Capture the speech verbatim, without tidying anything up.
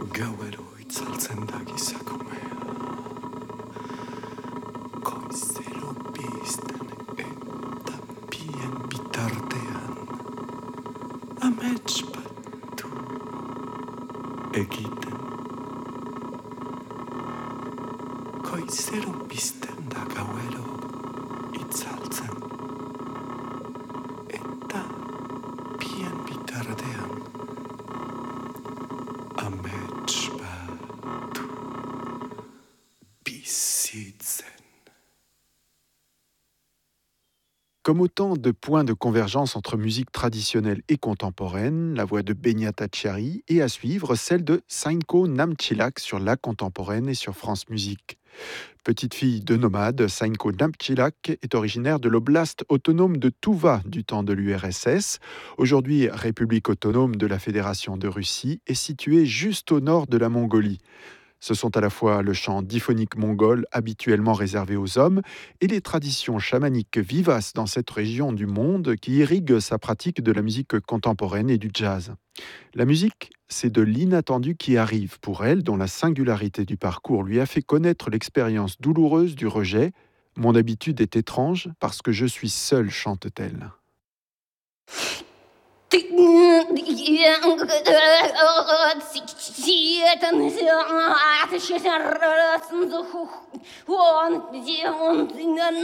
Gauero itzaltzen da gizakumea, koizero pizten eta bien bitartean, amets bat du egiten. Koizero pizten da gauero itzaltzen eta bien bitartean, amets bat du bizitzen. Comme autant de points de convergence entre musique traditionnelle et contemporaine, la voix de Benyata Chiari et à suivre celle de Sainko Namchilak sur La Contemporaine et sur France Musique. Petite fille de nomade, Sainko Namchilak est originaire de l'oblast autonome de Touva du temps de l'U R S S, aujourd'hui République autonome de la Fédération de Russie et située juste au nord de la Mongolie. Ce sont à la fois le chant diphonique mongol habituellement réservé aux hommes et les traditions chamaniques vivaces dans cette région du monde qui irriguent sa pratique de la musique contemporaine et du jazz. La musique, c'est de l'inattendu qui arrive pour elle, dont la singularité du parcours lui a fait connaître l'expérience douloureuse du rejet. « Mon habitude est étrange parce que je suis seule », chante-t-elle.